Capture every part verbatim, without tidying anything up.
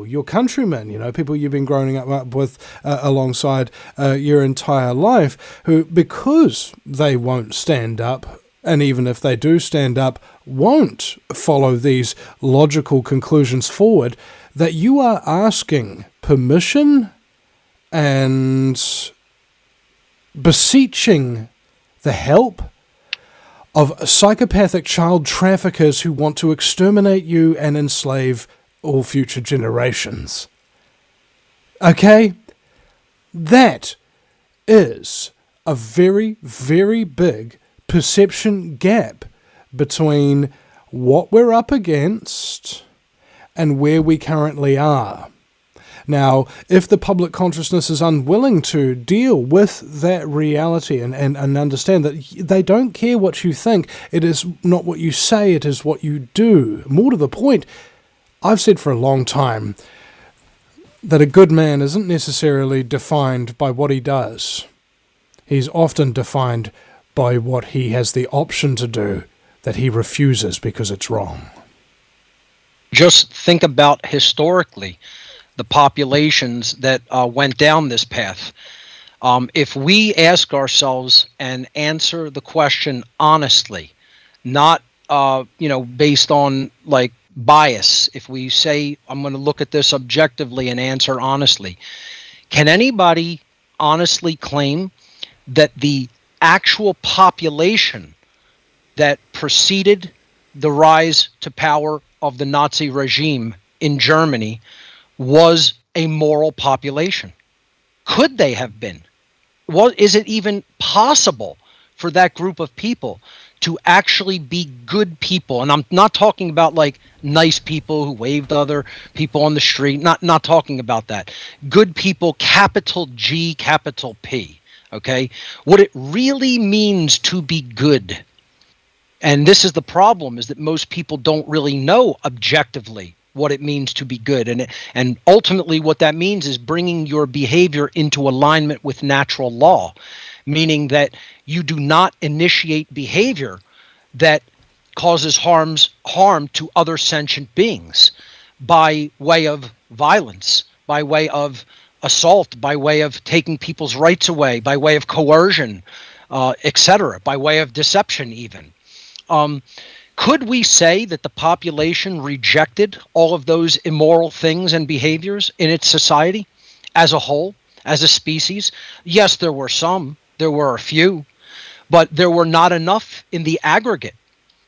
people, your countrymen, you know, people you've been growing up, up with uh, alongside uh, your entire life, who, because they won't stand up, and even if they do stand up, won't follow these logical conclusions forward, that you are asking permission and beseeching the help of psychopathic child traffickers who want to exterminate you and enslave all future generations. Okay? That is a very, very big perception gap between what we're up against and where we currently are. Now, if the public consciousness is unwilling to deal with that reality and, and, and understand that they don't care what you think, it is not what you say, it is what you do. More to the point, I've said for a long time that a good man isn't necessarily defined by what he does. He's often defined by what he has the option to do that he refuses because it's wrong. Just think about historically the populations that uh, went down this path. Um, if we ask ourselves and answer the question honestly, not uh, you know based on like bias, if we say I'm going to look at this objectively and answer honestly, can anybody honestly claim that the actual population that preceded the rise to power of the Nazi regime in Germany was a moral population? Could they have been? Well, is it even possible for that group of people to actually be good people? And I'm not talking about like nice people who waved other people on the street, not not talking about that. Good people, capital G, capital P, okay? What it really means to be good. And this is the problem, is that most people don't really know objectively what it means to be good. And, and ultimately what that means is bringing your behavior into alignment with natural law, meaning that you do not initiate behavior that causes harms harm to other sentient beings by way of violence, by way of assault, by way of taking people's rights away, by way of coercion, uh, et cetera, by way of deception even. Um, Could we say that the population rejected all of those immoral things and behaviors in its society as a whole, as a species? Yes, there were some, there were a few, but there were not enough in the aggregate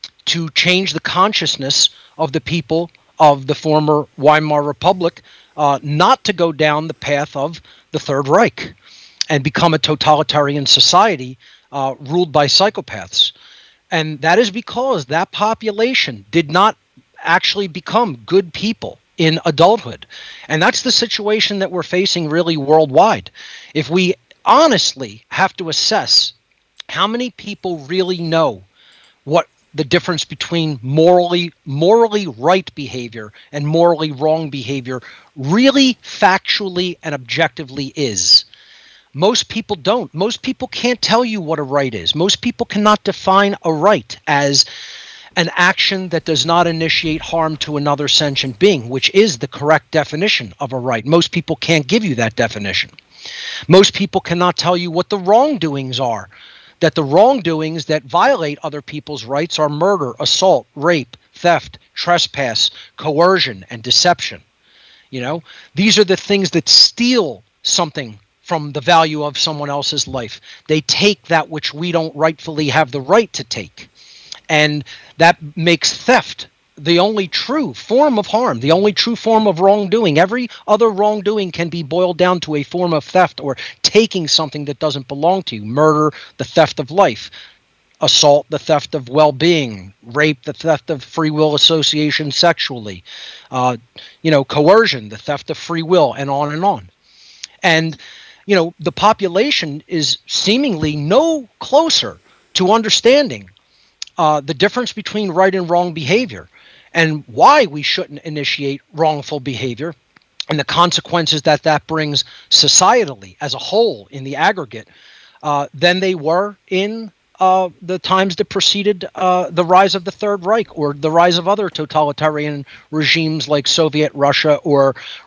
to change the consciousness of the people of the former Weimar Republic uh, not to go down the path of the Third Reich and become a totalitarian society uh, ruled by psychopaths. And that is because that population did not actually become good people in adulthood. And that's the situation that we're facing really worldwide. If we honestly have to assess how many people really know what the difference between morally morally right behavior and morally wrong behavior really factually and objectively is. Most people don't. Most people can't tell you what a right is. Most people cannot define a right as an action that does not initiate harm to another sentient being, which is the correct definition of a right. Most people can't give you that definition. Most people cannot tell you what the wrongdoings are, that the wrongdoings that violate other people's rights are murder, assault, rape, theft, trespass, coercion, and deception. You know, these are the things that steal something from the value of someone else's life. They take that which we don't rightfully have the right to take. And that makes theft the only true form of harm, the only true form of wrongdoing. Every other wrongdoing can be boiled down to a form of theft or taking something that doesn't belong to you. Murder, the theft of life. Assault, the theft of well-being. Rape, the theft of free will association sexually. Uh, you know, coercion, the theft of free will, and on and on. And you know, the population is seemingly no closer to understanding uh, the difference between right and wrong behavior and why we shouldn't initiate wrongful behavior and the consequences that that brings societally as a whole in the aggregate uh, than they were in uh, the times that preceded uh, the rise of the Third Reich or the rise of other totalitarian regimes like Soviet Russia or